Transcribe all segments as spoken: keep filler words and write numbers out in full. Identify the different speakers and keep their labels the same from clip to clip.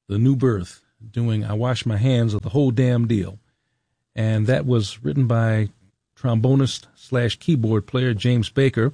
Speaker 1: The New Birth, doing I Wash My Hands of the Whole Damn Deal. And that was written by trombonist slash keyboard player James Baker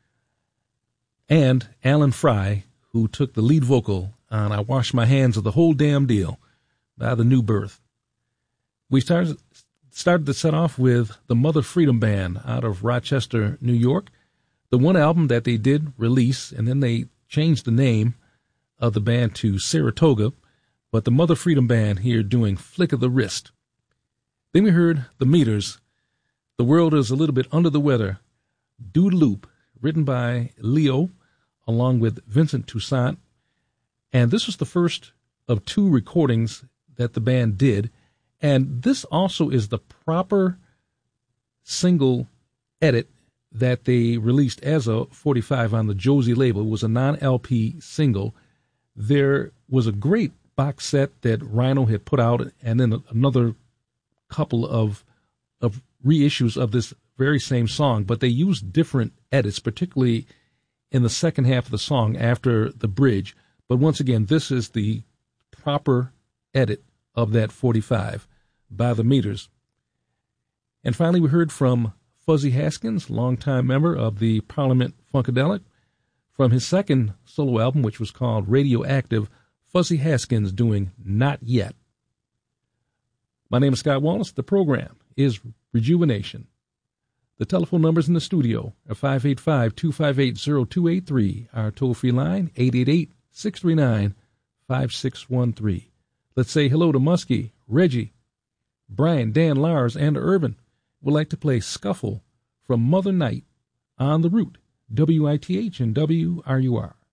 Speaker 1: and Alan Fry, who took the lead vocal on I Wash My Hands of the Whole Damn Deal by The New Birth. We started, started to set off with the Mother Freedom Band out of Rochester, New York. The one album that they did release, and then they changed the name of the band to Saratoga, but the Mother Freedom Band here doing Flick of the Wrist. Then we heard The Meters, The World is a Little Bit Under the Weather, Doodaloop, written by Leo, along with Vincent Toussaint. And this was the first of two recordings that the band did. And this also is the proper single edit that they released as a forty-five on the Josie label. It was a non-L P single. There was a great box set that Rhino had put out, and then another couple of of reissues of this very same song, but they used different edits, particularly in the second half of the song after the bridge. But once again, this is the proper edit of that forty-five by The Meters. And finally, we heard from Fuzzy Haskins, longtime member of the Parliament Funkadelic, from his second solo album, which was called Radioactive. Fuzzy Haskins doing Not Yet. My name is Scott Wallace. The program is Rejuvenation. The telephone numbers in the studio are five eight five, two five eight, zero two eight three. Our toll-free line, eight eight eight, six three nine, five six one three. Let's say hello to Muskie, Reggie, Brian, Dan, Lars, and Urban. Would like to play Scuffle from Mother Night on the Root, W I T H and W R U R.